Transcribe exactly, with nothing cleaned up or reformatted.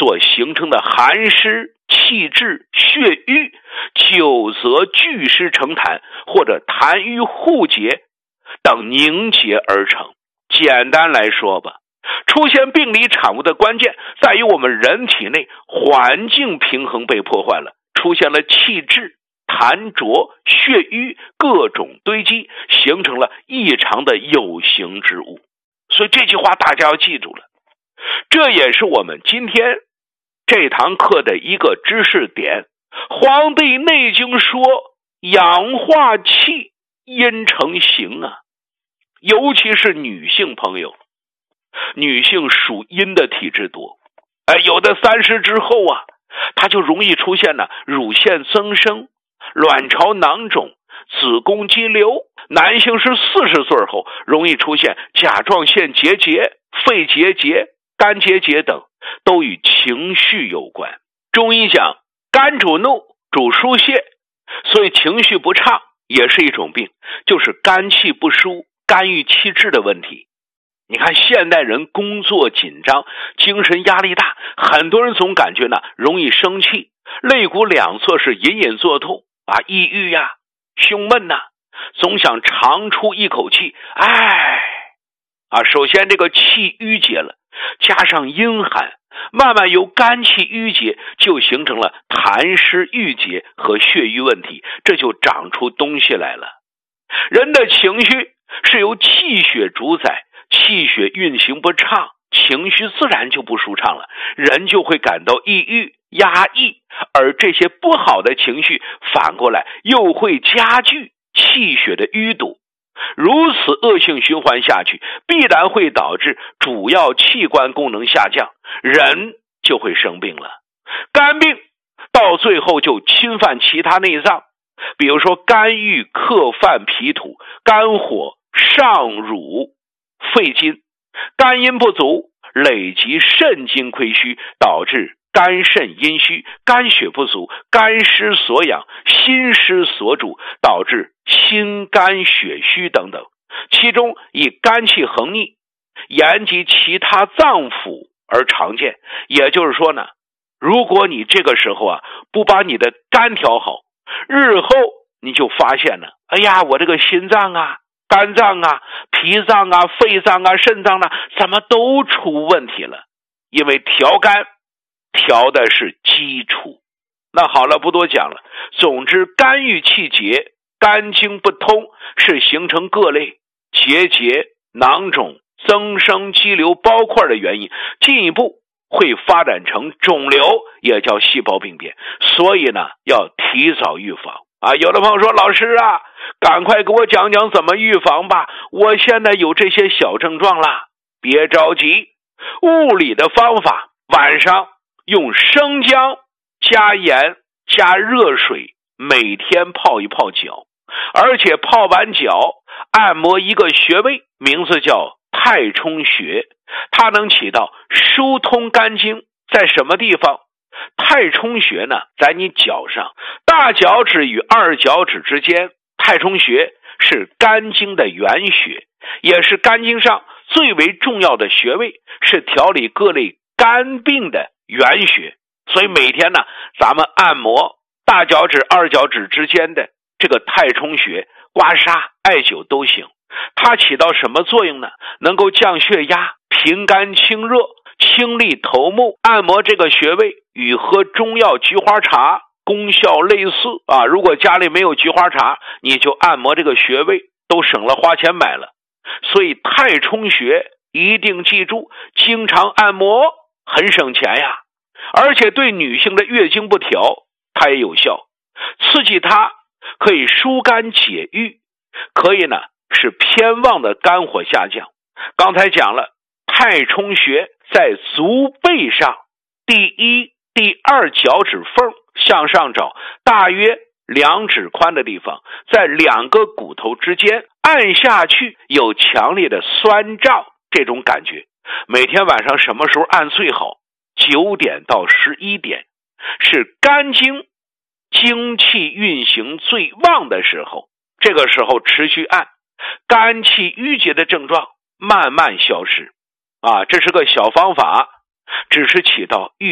所形成的寒湿、气滞、血瘀，久则聚湿成痰，或者痰瘀互结等凝结而成。简单来说吧，出现病理产物的关键在于我们人体内环境平衡被破坏了，出现了气滞、痰浊、血瘀各种堆积，形成了异常的有形之物。所以这句话大家要记住了，这也是我们今天这堂课的一个知识点。黄帝内经说阳化气，阴成形啊。尤其是女性朋友，女性属阴的体质多，哎，有的三十之后啊，她就容易出现呢乳腺增生、卵巢囊肿、子宫肌瘤。男性是四十岁后容易出现甲状腺结节、肺结节、肝结节等，都与情绪有关。中医讲肝主怒，主疏泄，所以情绪不畅也是一种病，就是肝气不舒、肝郁气滞的问题。你看现代人工作紧张，精神压力大，很多人总感觉呢容易生气，肋骨两侧是隐隐作痛啊，抑郁呀、胸闷呐、总想长出一口气，哎啊，首先这个气郁结了，加上阴寒，慢慢由肝气郁结就形成了痰湿郁结和血瘀问题，这就长出东西来了。人的情绪是由气血主宰，气血运行不畅，情绪自然就不舒畅了，人就会感到抑郁、压抑，而这些不好的情绪反过来又会加剧气血的淤堵。如此恶性循环下去，必然会导致主要器官功能下降，人就会生病了。肝病到最后就侵犯其他内脏，比如说肝郁克犯脾土，肝火上辱肺经，肝阴不足累及肾精亏虚，导致肝肾阴虚，肝血不足，肝湿所养，心湿所主，导致心肝血虚等等。其中以肝气横逆延及其他脏腑而常见。也就是说呢，如果你这个时候啊不把你的肝调好，日后你就发现了，哎呀，我这个心脏啊、肝脏啊、脾脏啊、肺脏啊、肾脏啊怎么都出问题了。因为调肝调的是基础。那好了，不多讲了。总之，肝郁气结，肝经不通，是形成各类结节、囊肿、增生、肌瘤、包块的原因，进一步会发展成肿瘤，也叫细胞病变。所以呢，要提早预防啊。有的朋友说，老师啊，赶快给我讲讲怎么预防吧，我现在有这些小症状啦。别着急，物理的方法，晚上用生姜加盐加热水，每天泡一泡脚，而且泡完脚按摩一个穴位，名字叫太冲穴，它能起到疏通肝经。在什么地方？太冲穴呢，在你脚上，大脚趾与二脚趾之间。太冲穴是肝经的原穴，也是肝经上最为重要的穴位，是调理各类肝病的原穴。所以每天呢，咱们按摩大脚趾、二脚趾之间的这个太冲穴，刮痧、艾灸都行。它起到什么作用呢？能够降血压、平肝清热、清利头目。按摩这个穴位与喝中药菊花茶功效类似啊。如果家里没有菊花茶，你就按摩这个穴位，都省了花钱买了。所以太冲穴一定记住，经常按摩很省钱呀。而且对女性的月经不调，它也有效，刺激它可以疏肝解郁，可以呢使偏旺的肝火下降。刚才讲了，太冲穴在足背上第一、第二脚趾缝向上找，大约两指宽的地方，在两个骨头之间按下去，有强烈的酸胀这种感觉。每天晚上什么时候按最好？九点到十一点，是肝经精气运行最旺的时候。这个时候持续按，肝气郁结的症状慢慢消失啊。这是个小方法，只是起到预